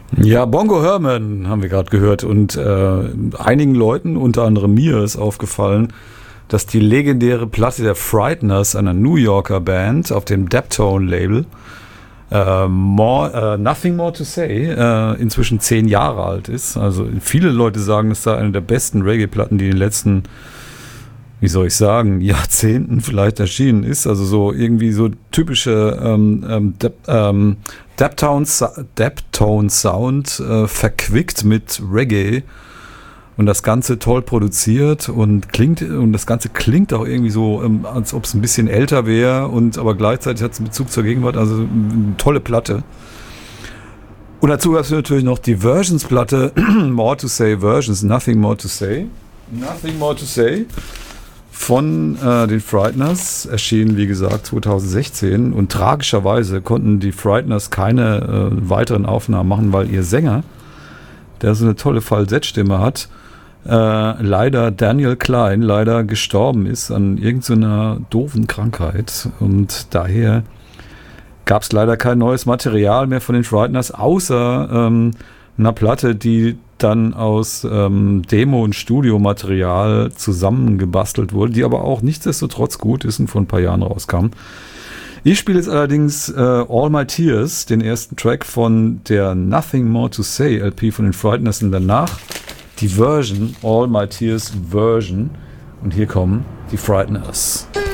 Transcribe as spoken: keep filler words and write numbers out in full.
Ja, Bongo Herman haben wir gerade gehört und äh, einigen Leuten, unter anderem mir, ist aufgefallen, dass die legendäre Platte der Frighteners, einer New Yorker Band, auf dem Deptone-Label, äh, more, äh, Nothing More to Say, äh, inzwischen zehn Jahre alt ist. Also viele Leute sagen, es sei eine der besten Reggae-Platten, die in den letzten, wie soll ich sagen, Jahrzehnten vielleicht erschienen ist. Also so irgendwie so typische ähm, ähm, Dep, ähm, Deptone, Deptone Sound äh, verquickt mit Reggae. Und das Ganze toll produziert und klingt, und das Ganze klingt auch irgendwie so, ähm, als ob es ein bisschen älter wäre, und aber gleichzeitig hat es einen Bezug zur Gegenwart, also eine tolle Platte. Und dazu gab es natürlich noch die Versions-Platte, More to Say Versions, Nothing More to Say. Nothing More to Say von äh, den Frighteners, erschienen wie gesagt zwanzig sechzehn, und tragischerweise konnten die Frighteners keine äh, weiteren Aufnahmen machen, weil ihr Sänger, der so eine tolle Falsettstimme hat, Äh, leider Daniel Klein leider gestorben ist an irgendeiner doofen Krankheit, und daher gab es leider kein neues Material mehr von den Frighteners, außer ähm, einer Platte, die dann aus ähm, Demo- und Studiomaterial zusammengebastelt wurde, die aber auch nichtsdestotrotz gut ist und vor ein paar Jahren rauskam. Ich spiele jetzt allerdings äh, All My Tears, den ersten Track von der Nothing More to Say L P von den Frighteners, und danach die Version, All My Tears Version. Und hier kommen die Frighteners.